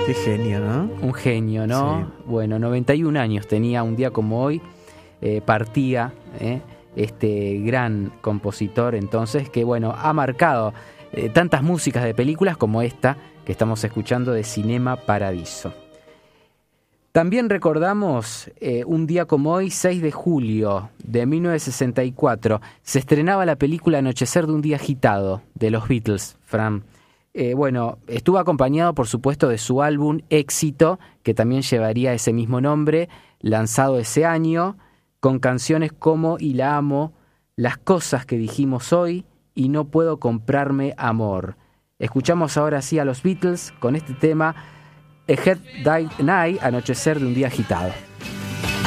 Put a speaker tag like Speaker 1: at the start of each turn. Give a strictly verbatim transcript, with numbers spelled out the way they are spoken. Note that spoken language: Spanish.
Speaker 1: Qué genio, ¿no?
Speaker 2: Un genio, ¿no?
Speaker 1: Sí.
Speaker 2: Bueno, noventa y un años tenía un día como hoy, eh, partía eh, este gran compositor entonces que, bueno, ha marcado eh, tantas músicas de películas como esta que estamos escuchando de Cinema Paradiso. También recordamos eh, un día como hoy, seis de julio de mil novecientos sesenta y cuatro, se estrenaba la película Anochecer de un día agitado de los Beatles, Fran. Eh, bueno, estuvo acompañado por supuesto de su álbum Éxito, que también llevaría ese mismo nombre, lanzado ese año, con canciones como Y la amo, Las cosas que dijimos hoy y No puedo comprarme amor. Escuchamos ahora sí a los Beatles con este tema A Head Night, Anochecer de un día agitado.